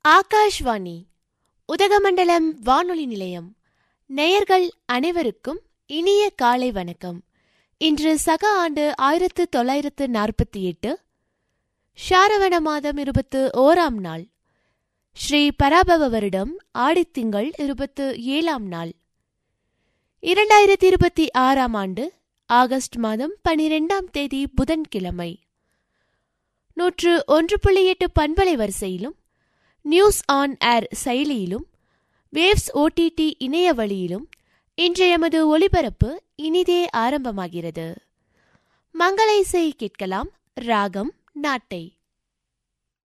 ஆகாஷ்வாணி உதகமண்டலம் வானொலி நிலையம். நேயர்கள் அனைவருக்கும் இனிய காலை வணக்கம். இன்று சக ஆண்டு 1948 ஷாரவண மாதம் 21ஆம் நாள், ஸ்ரீ பராபவ வருடம் ஆடித்திங்கள் 27ஆம் நாள், 2026ஆம் ஆண்டு ஆகஸ்ட் மாதம் 12ஆம் தேதி புதன்கிழமை. 101.8 பண்பலை வரிசையிலும், நியூஸ் ஆன் ஏர் செயலியிலும், வேவ்ஸ் OTT இணைய வழியிலும் இன்றைய எமது ஒளிபரப்பு இனிதே ஆரம்பமாகிறது. மங்கள இசை கேட்கலாம். ராகம் நாட்டை.